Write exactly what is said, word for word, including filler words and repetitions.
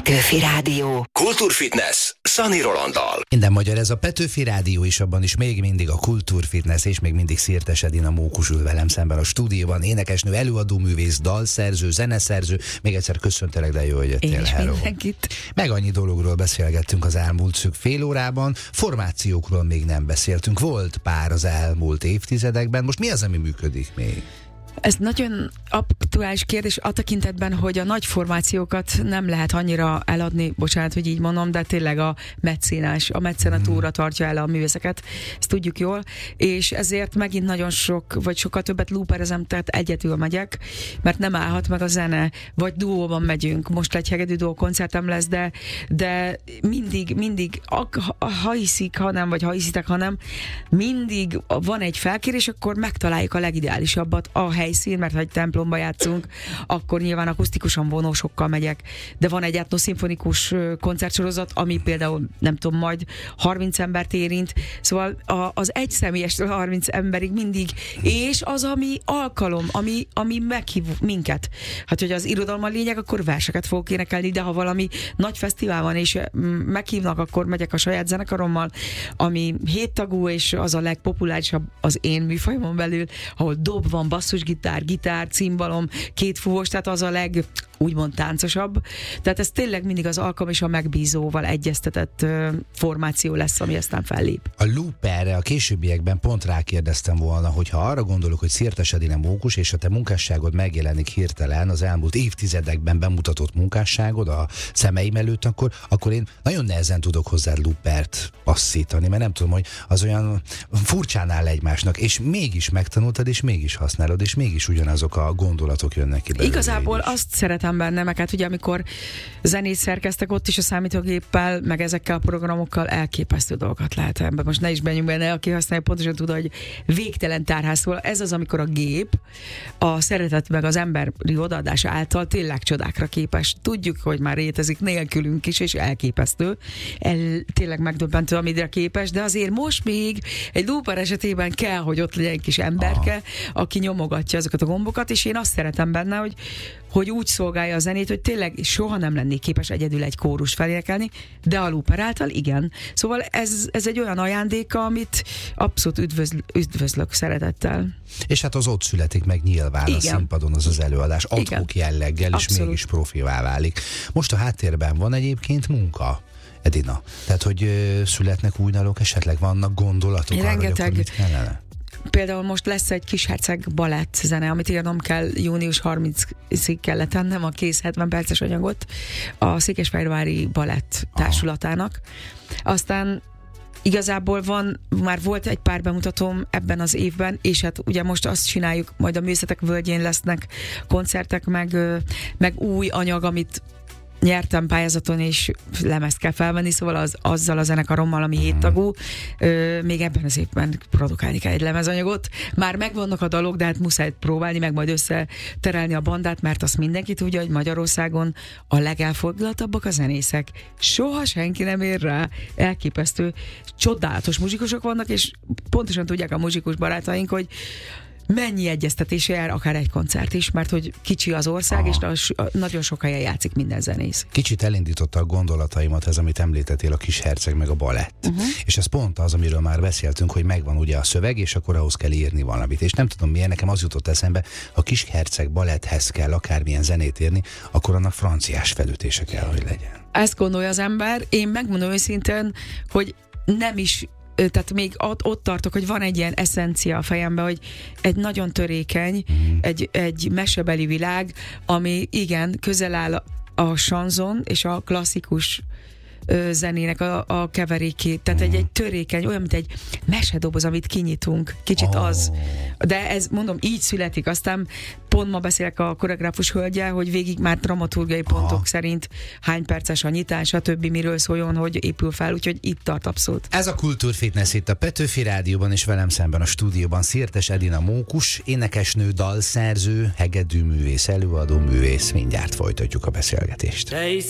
Petőfi Rádió. Kultúrfitness Szani Rolanddal. Minden magyar, ez a Petőfi Rádió is, abban is még mindig a Kultúrfitness, és még mindig Szirtes Edina Mókus ül velem szemben a stúdióban. Énekesnő, előadóművész, dalszerző, zeneszerző. Még egyszer köszöntelek, de jó, hogy jöttél. Én is mindenkit. Meg annyi dologról beszélgettünk az elmúlt szűk fél órában. Formációkról még nem beszéltünk. Volt pár az elmúlt évtizedekben. Most mi az, ami működik még? Ez nagyon aktuális kérdés a tekintetben, hogy a nagy formációkat nem lehet annyira eladni, bocsánat, hogy így mondom, de tényleg a meccénás, a meccenatúra tartja el a művészeket, ezt tudjuk jól, és ezért megint nagyon sok, vagy sokkal többet looperezem, tehát egyedül megyek, mert nem állhat meg a zene, vagy duóban megyünk, most egy hegedű duó koncertem lesz, de, de mindig, mindig, ha hiszik, ha nem, vagy ha hiszitek, ha nem, mindig van egy felkérés, akkor megtaláljuk a legideálisabbat a hely helyszín, mert ha egy templomba játszunk, akkor nyilván akusztikusan vonósokkal megyek, de van egy etnoszimfonikus koncertsorozat, ami például, nem tudom, majd harminc embert érint, szóval a, az egy személyestől harminc emberig mindig, és az, ami alkalom, ami, ami meghív minket. Hát, hogy az irodalom a lényeg, akkor verseket fogok énekelni, de ha valami nagy fesztivál van, és meghívnak, akkor megyek a saját zenekarommal, ami héttagú, és az a legpopulárisabb az én műfajomon belül, ahol dob van, basszusgitár, gitár, gitár, cimbalom, két fúvós, tehát az a leg úgymond táncosabb. Tehát ez tényleg mindig az alkalom és a megbízóval egyeztetett uh, formáció lesz, ami aztán fellép. A looperre a későbbiekben pont rákérdeztem volna, hogy ha arra gondolok, hogy Szirtes Edina Mókus és a te munkásságod megjelenik hirtelen az elmúlt évtizedekben bemutatott munkásságod a szemeim előtt, akkor, akkor én nagyon nehezen tudok hozzá loopert passzítani, mert nem tudom, hogy az olyan furcsán áll egymásnak, és mégis megtanultad, és mégis használod, és mégis ugyanazok a gondolatok jönnek ki belőle. Igazából azt szeretem benne, meg hát ugye amikor zenét szerkeztek ott is a számítógéppel, meg ezekkel a programokkal elképesztő dolgokat lehet ebben. Most ne is menjünk benne, aki használja, pontosan tudja, hogy végtelen tárház. Szóval ez az, amikor a gép a szeretet meg az emberi odaadása által tényleg csodákra képes. Tudjuk, hogy már létezik nélkülünk is, és elképesztő. El, tényleg megdöbbentő, amire képes, de azért most még egy looper esetében kell, hogy ott legyen egy kis emberke, aha, aki nyomogatja azokat a gombokat, és én azt szeretem benne, hogy, hogy úgy szolgálja a zenét, hogy tényleg soha nem lennék képes egyedül egy kórus felénekelni, de a looper által igen. Szóval ez, ez egy olyan ajándéka, amit abszolút üdvözl, üdvözlök szeretettel. És hát az ott születik meg nyilván, igen, a színpadon az az előadás ad-hoc jelleggel, és mégis profivá válik. Most a háttérben van egyébként munka, Edina. Tehát, hogy ö, születnek új dalok, esetleg vannak gondolatok arra, hogy akkor mit kellene? Például most lesz egy Kisherceg balett zene, amit írnom kell, június harmincadikáig kellett tennem a kész hetven perces anyagot a Székesfehérvári Balett Társulatának. Aztán igazából van, már volt egy pár bemutatóm ebben az évben, és hát ugye most azt csináljuk, majd a Művészetek Völgyén lesznek koncertek, meg, meg új anyag, amit nyertem pályázaton, és lemezt kell felvenni, szóval az, azzal a zenekarommal, ami héttagú, ö, még ebben az évben produkálni kell egy lemezanyagot. Már megvannak a dalok, de hát muszáj próbálni, meg majd összeterelni a bandát, mert azt mindenki tudja, hogy Magyarországon a legelfoglaltabbak a zenészek. Soha senki nem ér rá. Elképesztő, csodálatos muzsikusok vannak, és pontosan tudják a muzsikus barátaink, hogy mennyi egyeztetése jár akár egy koncert is, mert hogy kicsi az ország, aha, és nagyon sok helyen játszik minden zenész. Kicsit elindította a gondolataimat ez, amit említettél, a Kisherceg meg a balett. Uh-huh. És ez pont az, amiről már beszéltünk, hogy megvan ugye a szöveg, és akkor ahhoz kell írni valamit. És nem tudom miért, nekem az jutott eszembe, ha Kisherceg baletthez kell akármilyen zenét írni, akkor annak franciás felütése kell, hogy legyen. Ezt gondolja az ember. Én megmondom őszintén, hogy nem is, tehát még ott, ott tartok, hogy van egy ilyen eszencia a fejemben, hogy egy nagyon törékeny, mm. egy, egy mesebeli világ, ami igen, közel áll a sanzon és a klasszikus ö, zenének a, a keverékét. Tehát mm. egy, egy törékeny, olyan, mint egy mesedoboz, amit kinyitunk. Kicsit oh. az. De ez, mondom, így születik. Aztán pont ma beszélek a koreográfus hölgyel, hogy végig már dramaturgiai pontok aha. szerint hány perces a nyitás, a többi miről szóljon, hogy épül fel, úgyhogy itt tart abszolút. Ez a Kultúrfitness itt a Petőfi Rádióban, és velem szemben a stúdióban Szirtes Edina Mókus, énekesnő, dalszerző, hegedűművész, előadó művész. Mindjárt folytatjuk a beszélgetést.